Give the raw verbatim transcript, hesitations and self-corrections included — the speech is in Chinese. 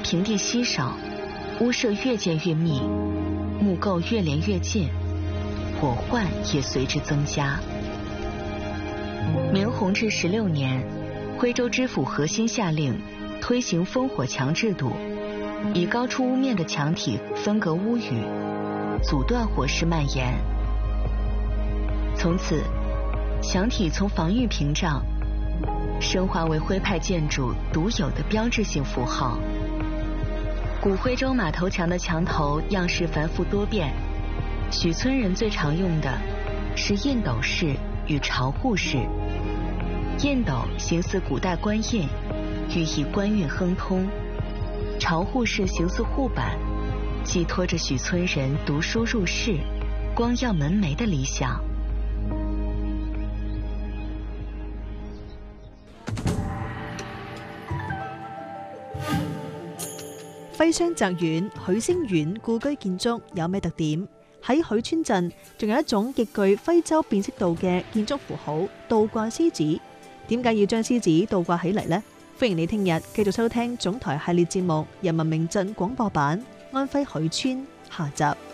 平地稀少，屋舍越建越密，木构越连越近，火患也随之增加。明弘治十六年，徽州知府何欣下令推行烽火墙制度，以高出屋面的墙体分隔屋宇，阻断火势蔓延。从此，墙体从防御屏障升华为徽派建筑独有的标志性符号。古徽州马头墙的墙头样式繁复多变，许村人最常用的是印斗式与朝户式。印斗形似古代官印，寓意官运亨通；朝户式形似户板，寄托着许村人读书入仕、光耀门楣的理想。 徽商宅院許星苑故居建築有咩特點？喺許村鎮仲有一種極具徽州辨識度嘅建築符號倒掛獅子。點解要將獅子倒掛起嚟呢？歡迎你聽日繼續收聽總台系列節目《人民名鎮廣播版》安徽許村下集。